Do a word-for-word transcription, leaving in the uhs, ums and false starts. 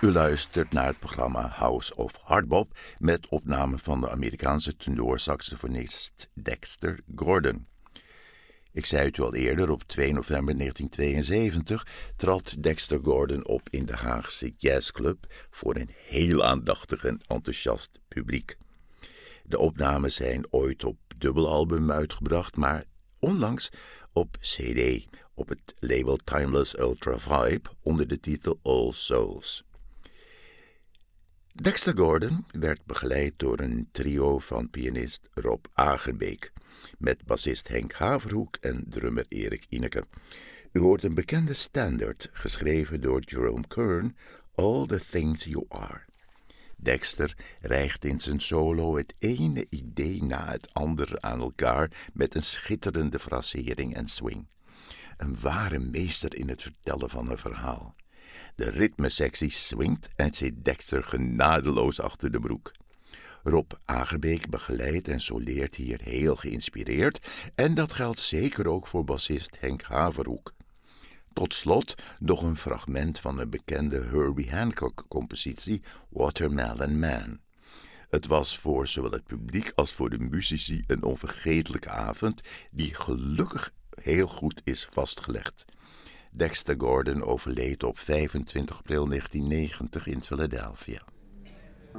U luistert naar het programma House of Hardbop met opname van de Amerikaanse tenorsaxofonist Dexter Gordon. Ik zei het u al eerder, op twee november negentien tweeënzeventig trad Dexter Gordon op in de Haagse Jazzclub voor een heel aandachtig en enthousiast publiek. De opnames zijn ooit op dubbelalbum uitgebracht, maar onlangs op C D op het label Timeless Ultra Vibe onder de titel All Souls. Dexter Gordon werd begeleid door een trio van pianist Rob Agerbeek, met bassist Henk Haverhoek en drummer Erik Ineke. U hoort een bekende standaard, geschreven door Jerome Kern, All the Things You Are. Dexter rijgt in zijn solo het ene idee na het andere aan elkaar met een schitterende frasering en swing. Een ware meester in het vertellen van een verhaal. De ritmesectie swingt en zit Dexter genadeloos achter de broek. Rob Agerbeek begeleidt en soleert hier heel geïnspireerd en dat geldt zeker ook voor bassist Henk Haverhoek. Tot slot nog een fragment van een bekende Herbie Hancock-compositie Watermelon Man. Het was voor zowel het publiek als voor de muzici een onvergetelijke avond die gelukkig heel goed is vastgelegd. Dexter Gordon overleed op vijfentwintig april negentien negentig in Philadelphia.